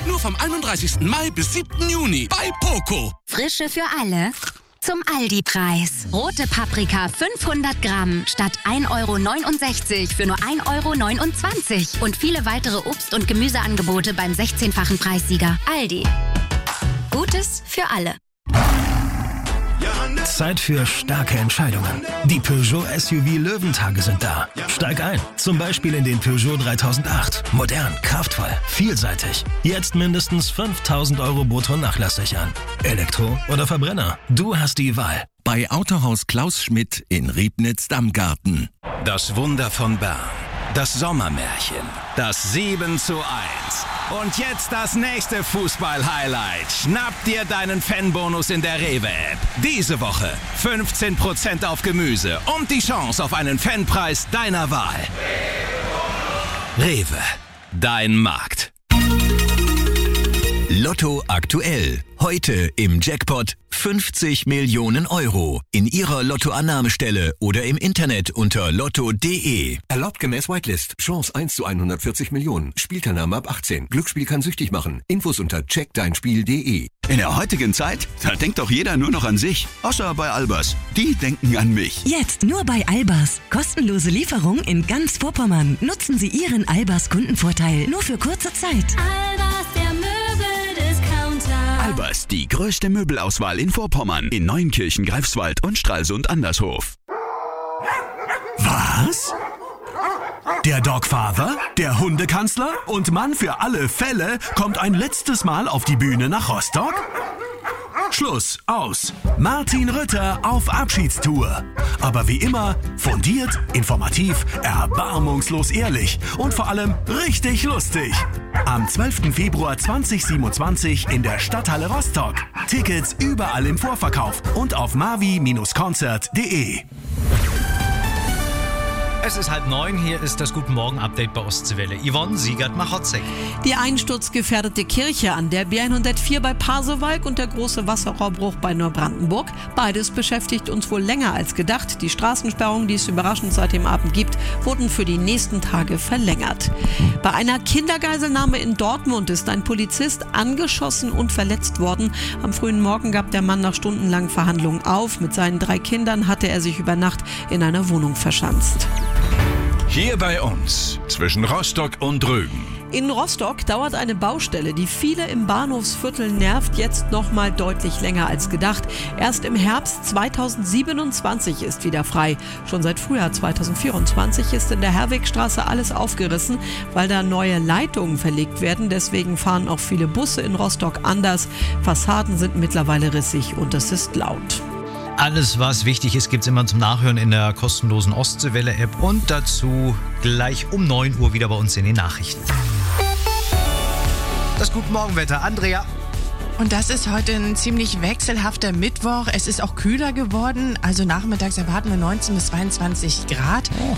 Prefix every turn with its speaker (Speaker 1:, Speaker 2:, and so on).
Speaker 1: Nur vom 31. Mai bis 7. Juni bei Poco.
Speaker 2: Frische für alle. Zum Aldi-Preis. Rote Paprika 500 Gramm statt 1,69 € für nur 1,29 €. Und viele weitere Obst- und Gemüseangebote beim 16-fachen Preissieger. Aldi. Gutes für alle.
Speaker 3: Zeit für starke Entscheidungen. Die Peugeot SUV Löwentage sind da. Steig ein, zum Beispiel in den Peugeot 3008. Modern, kraftvoll, vielseitig. Jetzt mindestens 5.000 € brutto nachlassig an. Elektro oder Verbrenner? Du hast die Wahl.
Speaker 4: Bei Autohaus Klaus Schmidt in Riebnitz-Dammgarten. Das Wunder von Bern. Das Sommermärchen. Das 7:1. Und jetzt das nächste Fußball-Highlight. Schnapp dir deinen Fanbonus in der Rewe-App. Diese Woche 15% auf Gemüse und die Chance auf einen Fanpreis deiner Wahl. Rewe, dein Markt.
Speaker 5: Lotto aktuell. Heute im Jackpot 50 Millionen €. In Ihrer Lottoannahmestelle oder im Internet unter lotto.de.
Speaker 6: Erlaubt gemäß Whitelist. Chance 1 zu 140 Millionen. Spielteilnahme ab 18. Glücksspiel kann süchtig machen. Infos unter checkdeinspiel.de.
Speaker 7: In der heutigen Zeit, da denkt doch jeder nur noch an sich. Außer bei Albers. Die denken an mich.
Speaker 8: Jetzt nur bei Albers. Kostenlose Lieferung in ganz Vorpommern. Nutzen Sie Ihren Albers Kundenvorteil nur für kurze Zeit.
Speaker 9: Albers, der Möbeldiscounter.
Speaker 7: Albers, die größte Möbelauswahl in Vorpommern. In Neuenkirchen, Greifswald und Stralsund-Andershof.
Speaker 3: Was? Der Dogfather, der Hundekanzler und Mann für alle Fälle kommt ein letztes Mal auf die Bühne nach Rostock? Schluss, aus. Martin Rütter auf Abschiedstour. Aber wie immer, fundiert, informativ, erbarmungslos ehrlich und vor allem richtig lustig. Am 12. Februar 2027 in der Stadthalle Rostock. Tickets überall im Vorverkauf und auf mavi-konzert.de.
Speaker 10: Es ist 8:30, hier ist das Guten Morgen-Update bei Ostseewelle. Yvonne Siegert-Machotzek.
Speaker 11: Die einsturzgefährdete Kirche an der B104 bei Pasewalk und der große Wasserrohrbruch bei Neubrandenburg. Beides beschäftigt uns wohl länger als gedacht. Die Straßensperrungen, die es überraschend seit dem Abend gibt, wurden für die nächsten Tage verlängert. Bei einer Kindergeiselnahme in Dortmund ist ein Polizist angeschossen und verletzt worden. Am frühen Morgen gab der Mann nach stundenlangen Verhandlungen auf. Mit seinen 3 Kindern hatte er sich über Nacht in einer Wohnung verschanzt.
Speaker 12: Hier bei uns, zwischen Rostock und Rügen.
Speaker 11: In Rostock dauert eine Baustelle, die viele im Bahnhofsviertel nervt, jetzt noch mal deutlich länger als gedacht. Erst im Herbst 2027 ist wieder frei. Schon seit Frühjahr 2024 ist in der Herwegstraße alles aufgerissen, weil da neue Leitungen verlegt werden. Deswegen fahren auch viele Busse in Rostock anders. Fassaden sind mittlerweile rissig und es ist laut.
Speaker 10: Alles, was wichtig ist, gibt es immer zum Nachhören in der kostenlosen Ostseewelle-App und dazu gleich um 9 Uhr wieder bei uns in den Nachrichten. Das Guten Morgenwetter, Andrea.
Speaker 13: Und das ist heute ein ziemlich wechselhafter Mittwoch. Es ist auch kühler geworden. Also nachmittags erwarten wir 19 bis 22 Grad.